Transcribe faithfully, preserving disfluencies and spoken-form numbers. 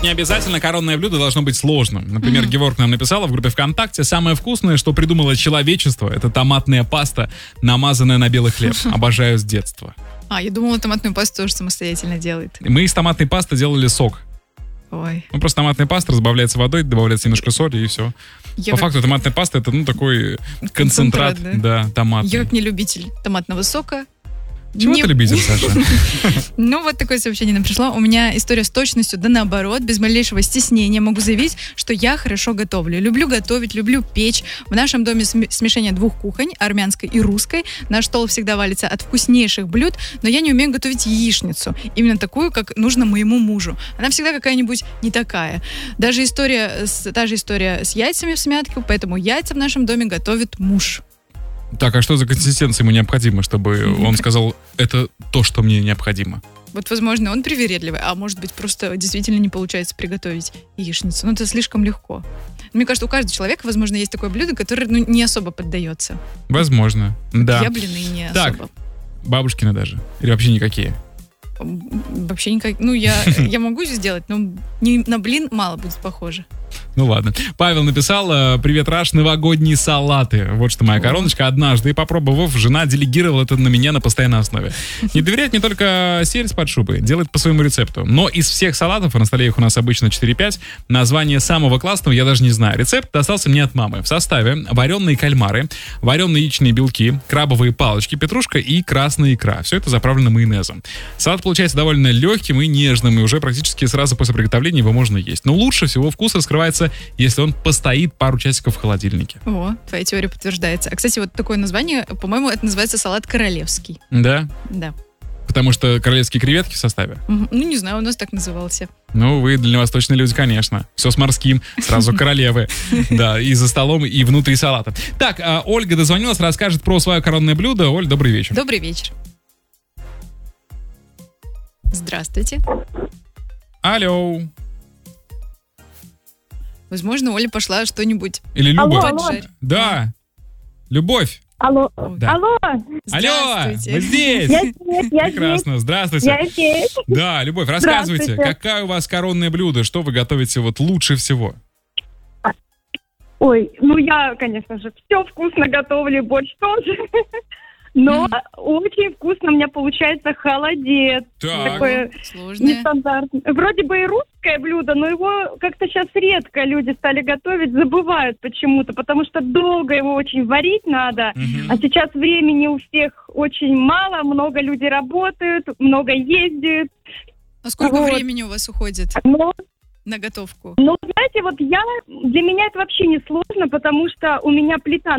Не обязательно коронное блюдо должно быть сложным. Например, mm-hmm. Геворг нам написала в группе ВКонтакте: самое вкусное, что придумало человечество, это томатная паста, намазанная на белый хлеб. Обожаю с детства. А, я думала, томатную пасту тоже самостоятельно делает. Мы из томатной пасты делали сок. Ой. Ну, просто томатная паста разбавляется водой, добавляется немножко соли и все. Я По как... факту томатная паста это, ну, такой концентрат, концентрат да? Да, томатный. Я как не любитель томатного сока. Чего не... ты любитель, Саша? Ну, вот такое сообщение нам пришло. У меня история с точностью, да наоборот, без малейшего стеснения могу заявить, что я хорошо готовлю. Люблю готовить, люблю печь. В нашем доме смешение двух кухонь, армянской и русской. Наш стол всегда валится от вкуснейших блюд, но я не умею готовить яичницу. Именно такую, как нужно моему мужу. Она всегда какая-нибудь не такая. Даже история, та же история с яйцами в смятке, поэтому яйца в нашем доме готовит муж. Так, а что за консистенция ему необходимо, чтобы он сказал, это то, что мне необходимо? Вот, возможно, он привередливый, а может быть, просто действительно не получается приготовить яичницу. Ну, это слишком легко. Мне кажется, у каждого человека, возможно, есть такое блюдо, которое, ну, не особо поддается. Возможно, да. Я блины не так, особо. Бабушкины даже? Или вообще никакие? Вообще никак. Ну, я, я могу сделать, но не, на блин мало будет похоже. Ну ладно. Павел написал: привет, Раш, новогодние салаты. Вот что моя короночка. Однажды, попробовав, жена делегировала это на меня на постоянной основе. Не доверяет не только сельдь под шубой, делает по своему рецепту. Но из всех салатов, а на столе их у нас обычно четыре-пять, название самого классного я даже не знаю. Рецепт достался мне от мамы. В составе вареные кальмары, вареные яичные белки, крабовые палочки, петрушка и красная икра. Все это заправлено майонезом. Салат получается довольно легким и нежным, и уже практически сразу после приготовления его можно есть. Но лучше всего вкус раскрывается, если он постоит пару часиков в холодильнике. О, твоя теория подтверждается. А, кстати, вот такое название, по-моему, это называется салат королевский. Да? Да. Потому что королевские креветки в составе? Угу. Ну, не знаю, у нас так назывался. Ну, вы дальневосточные люди, конечно. Все с морским, сразу королевы. Да, и за столом, и внутри салата. Так, Ольга дозвонилась, расскажет про свое коронное блюдо. Оль, добрый вечер. Добрый вечер. Здравствуйте. Алло. Возможно, Оля пошла что-нибудь. Или Люба. Алло, алло. Да. Любовь. Алло. Да. Алло. Алло, вы здесь? Я здесь, я Прекрасно, здесь. здравствуйте. Я здесь. Да, Любовь, рассказывайте, Здравствуйте. какое у вас коронное блюдо, что вы готовите вот лучше всего? Ой, ну я, конечно же, все вкусно готовлю, борщ тоже. Но mm. очень вкусно у меня получается холодец. Так. Такое сложное. Нестандартное. Вроде бы и русское блюдо, но его как-то сейчас редко люди стали готовить, забывают почему-то, потому что долго его очень варить надо. Mm-hmm. А сейчас времени у всех очень мало, много людей работают, много ездят. А сколько вот. времени у вас уходит Но... на готовку? Ну, знаете, вот я, для меня это вообще не сложно, потому что у меня плита